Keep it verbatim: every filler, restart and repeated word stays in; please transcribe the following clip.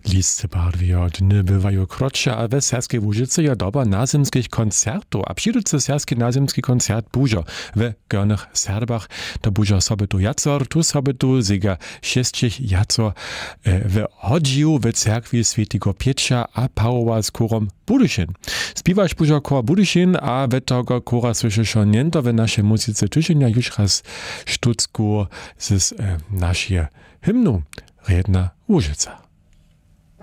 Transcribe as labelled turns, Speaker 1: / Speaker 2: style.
Speaker 1: Listce barwijo dny bywają krótsze, a we Serskiej Łużyce je doba nazymskich koncertów, a przyjducy Serski nazymski koncert bużo w Görnych Serbach. To bużo sobie tu jacor, tu sobie tu ziga sześcich jacor w Hodziu w cerkwi Świętego Pietrza a Pawła z chórom Budyszyn. Śpiewasz bużo chór Budyszyn, a w tego chóra słyszysz niento w naszej muzyce tysienia już raz sztucku z e, naszej hymnu Redna Łużyca.